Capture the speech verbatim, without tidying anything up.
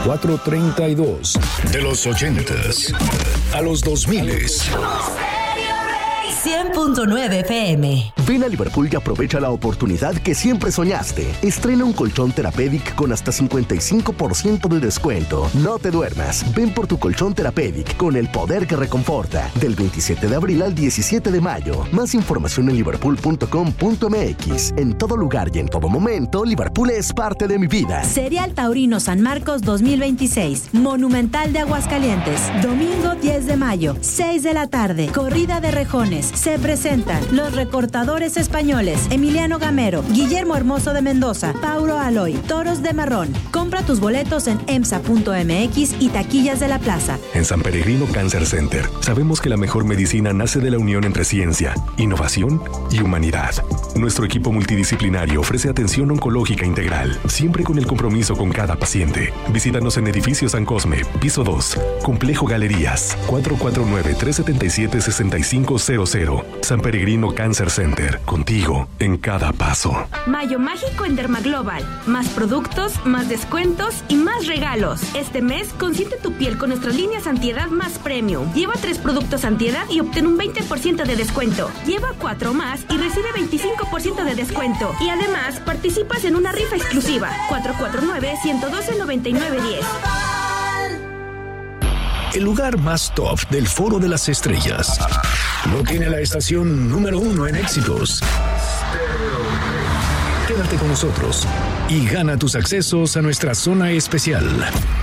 cuatrocientos treinta y dos. De los ochentas a los dos miles. cien punto nueve F M. Ven a Liverpool y aprovecha la oportunidad que siempre soñaste. Estrena un colchón Therapeutic con hasta cincuenta y cinco por ciento de descuento. No te duermas. Ven por tu colchón Therapeutic con el poder que reconforta. Del veintisiete de abril al diecisiete de mayo. Más información en liverpool punto com punto m x. En todo lugar y en todo momento, Liverpool es parte de mi vida. Serial Taurino San Marcos dos mil veintiséis. Monumental de Aguascalientes. Domingo diez de mayo, seis de la tarde. Corrida de rejones. Se presentan los recortadores españoles Emiliano Gamero, Guillermo Hermoso de Mendoza, Paulo Aloy, Toros de Marrón. Compra tus boletos en emsa punto m x y taquillas de la plaza. En San Peregrino Cancer Center sabemos que la mejor medicina nace de la unión entre ciencia, innovación y humanidad. Nuestro equipo multidisciplinario ofrece atención oncológica integral, siempre con el compromiso con cada paciente. Visítanos en Edificio San Cosme, piso dos, Complejo Galerías, cuatro cuatro nueve, tres siete siete, seis cinco cero cero. San Peregrino Cancer Center, contigo en cada paso. Mayo mágico en Dermaglobal. Más productos, más descuentos y más regalos. Este mes consiente tu piel con nuestras líneas antiedad más premium. Lleva tres productos antiedad y obtén un veinte por ciento de descuento. Lleva cuatro más y recibe veinticinco por ciento de descuento. Y además participas en una rifa exclusiva. cuatro cuatro nueve, uno uno dos, nueve nueve uno cero. El lugar más top del Foro de las Estrellas lo tiene la estación número uno en éxitos. Quédate con nosotros y gana tus accesos a nuestra zona especial.